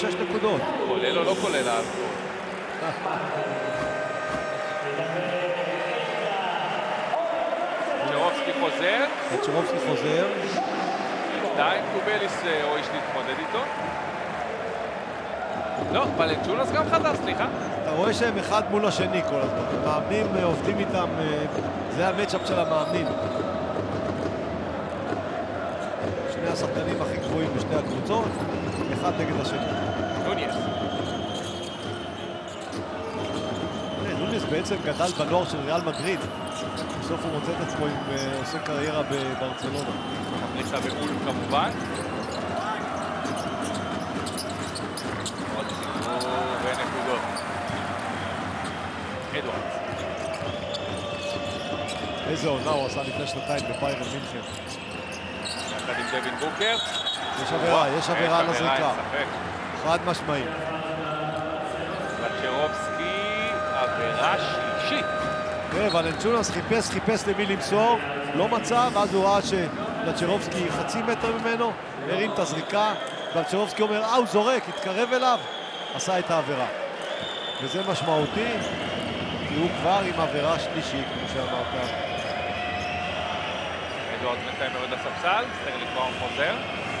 6 נקודות. כולל או לא כולל האלכוהול? צ'רובסקי חוזר. צ'רובסקי חוזר. בינתיים טובליס או איש להתמודד איתו. לא, ולנצ'ונס גם חזר, סליחה. אתה רואה שהם אחד מול השני כל הזמן. המאמנים עובדים איתם, זה המצ'אפ של המאמנים. שני השחקנים הכי גבוהים בשתי הקבוצות, אחד נגד השני. נוניס. נוניס בעצם גדל בנוער של ריאל מדריד. בסוף הוא מוצא את עצמו עושה קריירה בברצלונה. המליצה באול כמובן. עוד סיפור ונקודות. אדוארדס. איזה עונה הוא עשה לפני שנתיים בביירן מינכן. יחד עם דווין בוקר. יש עבירה על הזריקה. חד משמעי. צ'רובסקי, עבירה שלישית. ולנצ'ונס חיפש למי למסור, לא מצא, ואז הוא ראה שלצ'רובסקי חצי מטר ממנו, הרים את הזריקה, ולצ'רובסקי אומר, הוא זורק, התקרב אליו, עשה את העבירה. וזה משמעותי, כי הוא כבר עם עבירה שלישית, כמו שאמרת. אדוארדס בינתיים יורד לספסל, סטרליק בראון חוזר.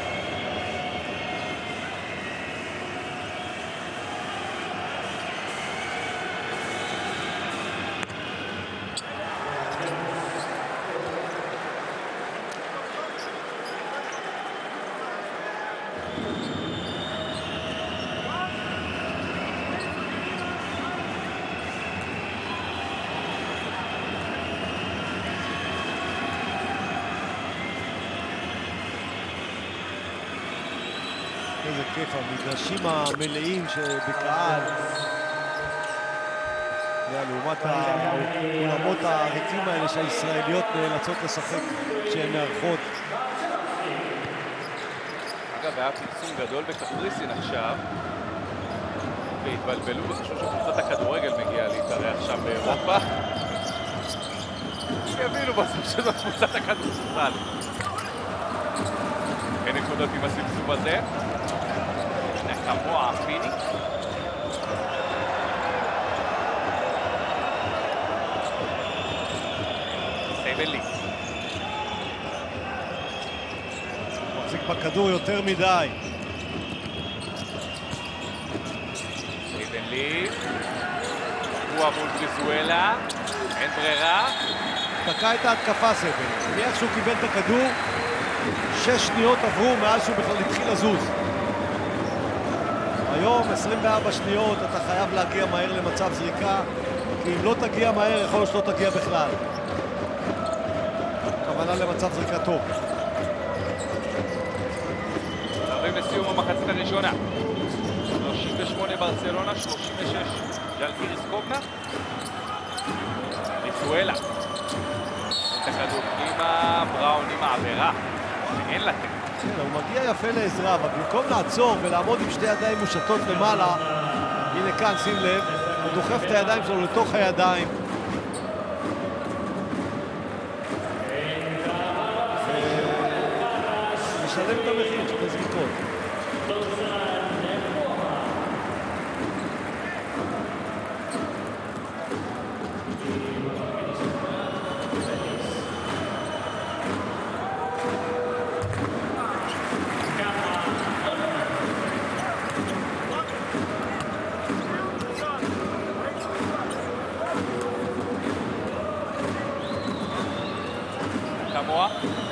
איזה כיף, המגרשים המלאים שבקהל. לעומת העולמות הריקים האלה שהישראליות נאלצות לשחק כשהן מארחות. אגב, היה פרסום גדול בקפריסין עכשיו, והתבלבלו וחשבו שקבוצת הכדורגל מגיעה להתארח שם באירופה. יבינו בסוף שזאת קבוצת הכדורסל. אין נקודות עם הסבסוב הזה. נקמואה פיני. סייבלי. מחזיק בכדור יותר מדי. סייבלי. הוא מול בריזואלה. אין ברירה. תקע את ההתקפה סייבלי. מאיך שהוא קיבל את הכדור, 6 שניות עברו מאז שהוא בכלל התחיל לזוז. היום 24 שניות אתה חייב להגיע מהר למצב זריקה, כי אם לא תגיע מהר יכול להיות שלא תגיע בכלל. הכוונה למצב זריקה טוב. עוברים לסיום המחצית הראשונה. 38 ברצלונה, 36 ז'לגיריס קובנה. בריזואלה. את הכדור פנימה, בראון עם העבירה. אין לתת. הוא מגיע יפה לעזרה, אבל במקום לעצור ולעמוד עם שתי ידיים מושטות למעלה, הנה כאן, שים לב, הוא דוחף את הידיים שלו לתוך הידיים. ומשלם את המחיר של הזריקות. קמואה.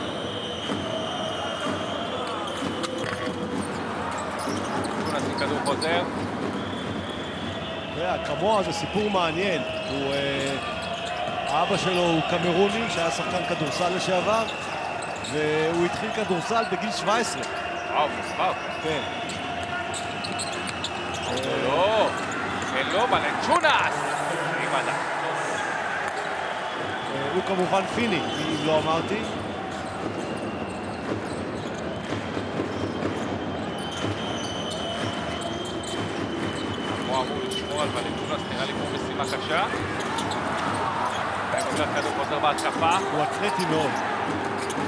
נעשים כדור חוזר. קמואה זה סיפור מעניין. האבא שלו הוא קמרוני, שהיה שחקן כדורסל לשעבר, והוא התחיל כדורסל בגיל 17. וואו, מוספר. כן. לא, לא, ולנצ'ונס! אימאדה. הוא כמובן פיני, אם לא אמרתי. הוא אמור לשמור על ולנצ'ונס, נראה לי כמו משימה קשה. ועובר כדור חוזר בהתקפה. הוא אתלטי מאוד.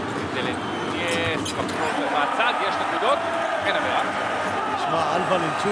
יש כפות מהצד, יש נקודות, אין עבירה. תשמע, על ולנצ'ונס